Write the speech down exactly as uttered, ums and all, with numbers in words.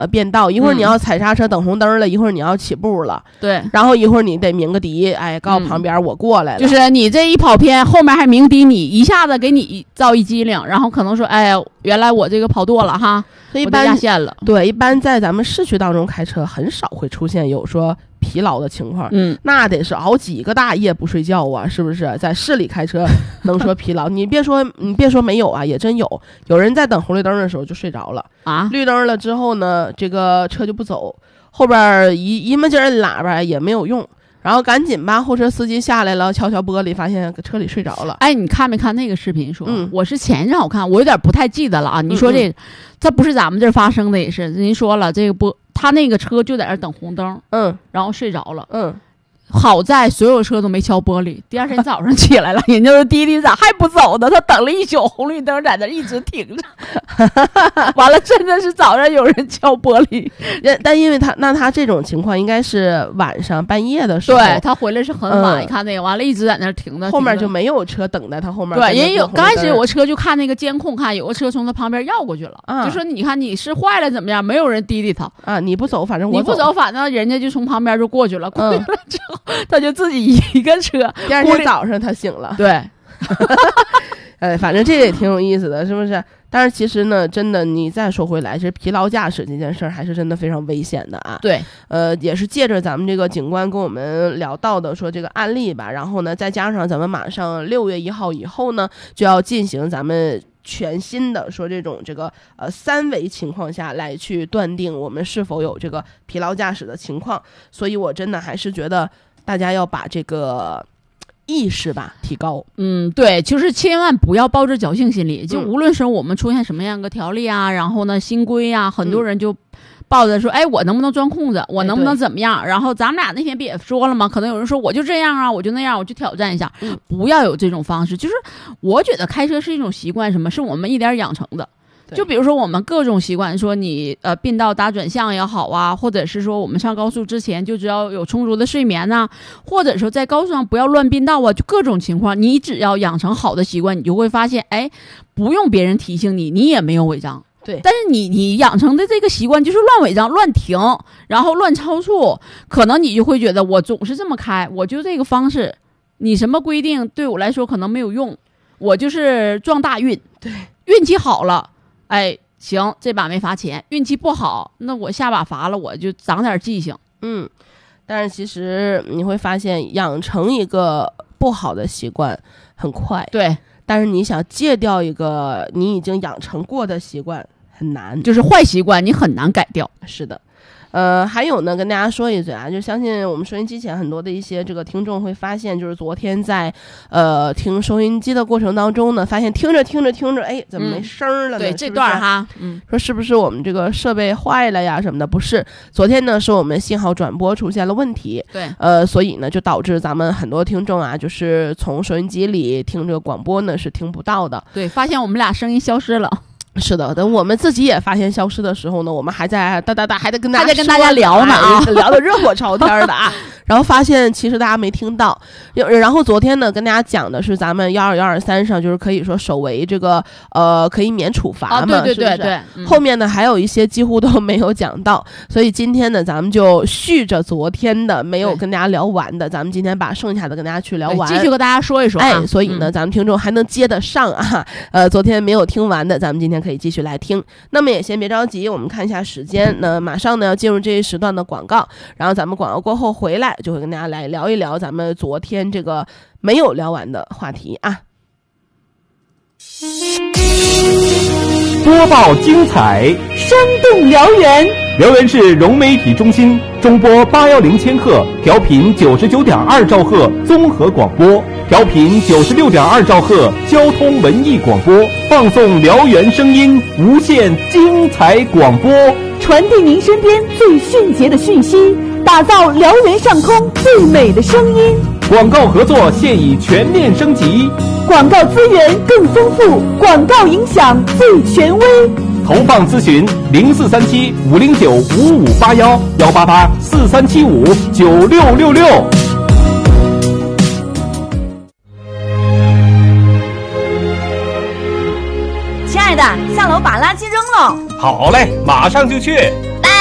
呃变道，一会儿你要踩刹车等红灯了，一会儿你要起步了， 对， 然后一会儿你得鸣个笛，哎，告诉旁边我过来了， 嗯、就是你这一跑偏，后面还鸣笛，你一下子给你造一机灵，然后可能说，哎呀，原来我这个跑多了哈， 所以一般压线了。 对，一般在咱们市区当中开车，很少会出现有说疲劳的情况， 嗯， 那得是熬几个大夜不睡觉啊，是不是？在市里开车能说疲劳？你别说，你别说没有啊，也真有，有人在等红绿灯的时候就睡着了啊， 绿灯了之后呢，这个车就不走，后边一一么劲儿喇叭也没有用。然后赶紧吧，后车司机下来了，敲敲玻璃，发现车里睡着了。 哎，你看没看那个视频说？ 嗯， 我是前让我看，我有点不太记得了啊。你说这个， 嗯嗯这不是咱们这儿发生的，也是您说了，这个不，他那个车就在那等红灯， 嗯， 然后睡着了， 嗯。 好在所有车都没敲玻璃，第二天早上起来了，人家说滴滴咋还不走呢？他等了一宿红绿灯，在那一直停着。完了，真的是早上有人敲玻璃， 但因为他那他这种情况应该是晚上半夜的时候， 对他回来是很晚， 嗯、 你看那个，完了一直在那停着， 后面就没有车等在他后面。 对，人有刚开始有个车就看那个监控，看有个车从他旁边绕过去了， 啊、 就说你看你是坏了怎么样？没有人滴滴他啊，你不走，反正我你不走，反正人家就从旁边就过去了，过去了之后、嗯、他就自己一个车。 第二天早上他醒了， 对。 呃，反正这个也挺有意思的，是不是？但是其实呢，真的，你再说回来，其实疲劳驾驶这件事儿还是真的非常危险的啊。 对， 呃，也是借着咱们这个警官跟我们聊到的说这个案例吧，然后呢，再加上咱们马上六月一号以后呢，就要进行咱们全新的说这种这个呃三维情况下来去断定我们是否有这个疲劳驾驶的情况，所以我真的还是觉得大家要把这个意识吧提高。 嗯，对，就是千万不要抱着侥幸心理，就无论是我们出现什么样的条例啊、嗯、然后呢新规啊，很多人就抱着说、嗯、哎我能不能钻空子，我能不能怎么样、哎、然后咱们俩那天不也说了吗？可能有人说我就这样啊，我就那样，我就挑战一下、嗯、不要有这种方式。就是我觉得开车是一种习惯，什么是我们一点养成的，就比如说我们各种习惯，说你呃并道打转向也好啊，或者是说我们上高速之前就只要有充足的睡眠呐、啊，或者说在高速上不要乱并道啊，就各种情况，你只要养成好的习惯，你就会发现，哎，不用别人提醒你，你也没有违章。 对， 但是你你养成的这个习惯就是乱违章、乱停，然后乱超速，可能你就会觉得我总是这么开，我就这个方式，你什么规定对我来说可能没有用，我就是撞大运。 对， 运气好了。哎，行，这把没罚钱，运气不好，那我下把罚了，我就长点记性。 嗯，但是其实你会发现，养成一个不好的习惯很快， 对， 但是你想戒掉一个你已经养成过的习惯很难， 就是坏习惯你很难改掉。 是的。呃，还有呢，跟大家说一嘴啊，就相信我们收音机前很多的一些这个听众会发现，就是昨天在呃听收音机的过程当中呢，发现听着听着听着，哎，怎么没声了呢？ 嗯、对， 是是这段哈，嗯， 说是不是我们这个设备坏了呀什么的？不是，昨天呢是我们信号转播出现了问题， 对， 呃，所以呢就导致咱们很多听众啊，就是从收音机里听这个广播呢是听不到的， 对，发现我们俩声音消失了。 是的，等我们自己也发现消失的时候呢，我们还在哒哒哒，还得跟大家还得跟大家聊呢啊， 聊得热火朝天的啊。然后发现其实大家没听到。然后昨天呢，跟大家讲的是咱们幺二幺二三上，就是可以说首为这个呃可以免处罚嘛， 啊、对对对对。 是不是嗯、 后面呢还有一些几乎都没有讲到，所以今天呢咱们就续着昨天的没有跟大家聊完的，咱们今天把剩下的跟大家去聊完， 继续跟大家说一说、啊。 哎，所以呢、嗯，咱们听众还能接得上啊。呃，昨天没有听完的，咱们今天可以继续来听。那么也先别着急，我们看一下时间，那马上呢要进入这一时段的广告，然后咱们广告过后回来，就会跟大家来聊一聊咱们昨天这个没有聊完的话题啊。 播报精彩， 生动燎原。 燎原市融媒体中心中波八幺零千赫，调频九十九点二兆赫综合广播，调频九十六点二兆赫交通文艺广播，放送燎原声音，无限精彩广播， 传递您身边最迅捷的讯息，打造燎原上空最美的声音。 广告合作现已全面升级， 广告资源更丰富，广告影响最权威。 投放咨询零四三七五零九五五八幺幺八八四三七五九六六六。 亲爱的，下楼把垃圾扔了。 好嘞，马上就去。